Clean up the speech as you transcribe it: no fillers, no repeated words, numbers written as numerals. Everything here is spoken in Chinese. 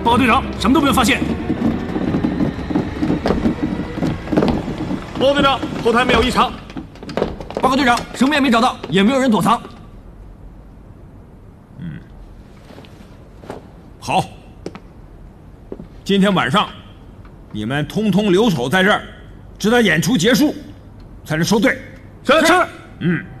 报告队长，什么都没有发现。报告队长，后台没有异常。 报告队长，什么也没找到，也没有人躲藏。 好，今天晚上你们通通留守在这儿，直到演出结束才能收队。 是。 嗯。